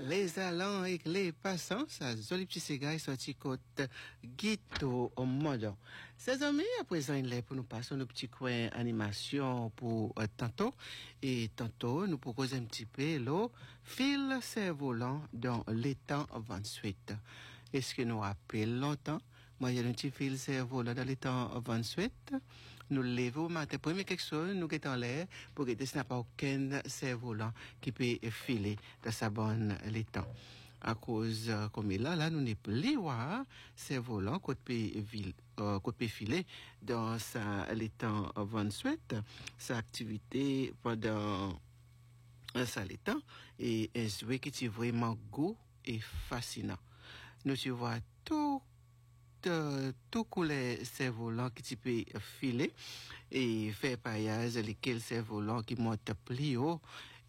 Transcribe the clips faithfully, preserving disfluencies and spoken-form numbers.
les allants et les passants, ça joli petit cigare sorti côte guito au monde. Ces amis, à présent, il est pour nous passer nos petits coins animation pour euh, tantôt. Et tantôt, nous proposons un petit peu le fil cerf-volant dans les temps vingt-huit. Est-ce que nous rappelons longtemps? Moi, il y a un petit fil cerf-volant dans les temps vingt-huit. Nous levons au matin, premier quelque chose, nous qui est en l'air, pour que ce n'a pas aucun cerf-volant qui peut filer dans sa bonne les temps. À cause, euh, comme là, là, nous n'est plus voir cerf-volant côté ville, euh, côté filer dans sa, les temps vingt-huit, sa activité pendant, euh, ça les temps, et un jouet qui est vraiment beau et fascinant. Nous tu vois tout Euh, tout couler cerf-volant qui tu peux filer et faire paillage lesquels cerf-volant qui monte plus haut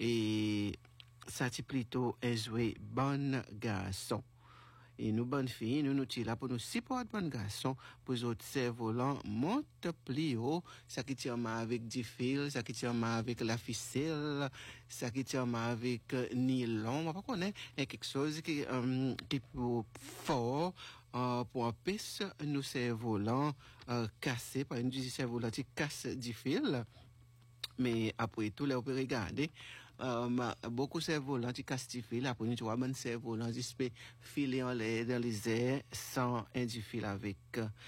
et ça c'est plutôt un jouet bon garçon. Et nous, bonnes filles, nous nous sommes là pour nous supporter bon garçon, pour les autres cerfs-volants montent plus haut, ça qui tient avec du fil, ça qui tient avec la ficelle, ça qui tient avec euh, nylon, on va pas connaître quelque chose qui, euh, qui est fort, euh, pour empêcher nous cerfs-volants, euh, casser, par exemple, du cerf-volant qui casse du fil. Mais après tout, là, on peut regarder, euh, beaucoup de cerfs-volants qui cassent du fil. Après, tu vois, un cerf-volant qui se peut filer en l'air, dans les airs, sans un du fil avec.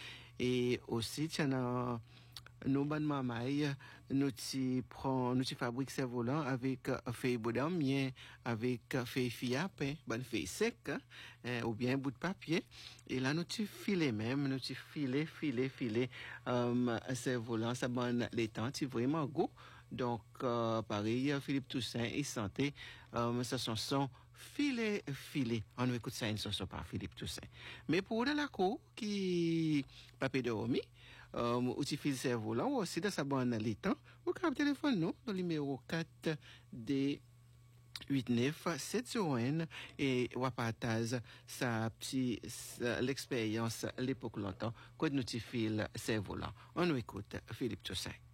Et aussi, tu as nos bonnes mamailles, nous tu prends, nous tu fabriques cerfs-volants avec euh, feuille boudamier, avec euh, feuille fiape, bonne feuille sec, hein, euh, ou bien un bout de papier. Et là, nous tu filer même, nous tu filer, filer, filer, euh, cerfs-volants, ça bonne les temps, tu vraiment goût. Donc, euh, pareil, Philippe Toussaint et Santé, euh, sa chanson Filet, filet. On nous écoute ça une chanson par Philippe Toussaint. Mais pour dans la cour, qui, papier de Romy, euh, ou tu files cerf-volant, ou aussi dans sa bonne les temps, ou quand téléphone, nous, le numéro quatre D huit neuf sept zéro un et ou partage sa petite, l'expérience, l'époque longtemps, quand nous tu files cerf-volant. On nous écoute Philippe Toussaint.